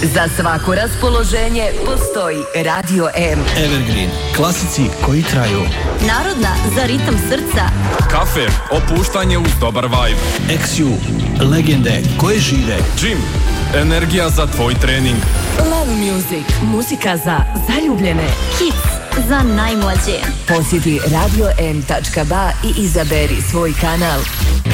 Za svako raspoloženje postoji Radio M. Evergreen, klasici koji traju. Narodna za ritam srca. Kafe, opuštanje uz dobar vibe. XU, legende koje žive. Gym, energija za tvoj trening. Love Music, muzika za zaljubljene. Kids, za najmlađe. Posjeti radioM.ba i izaberi svoj kanal.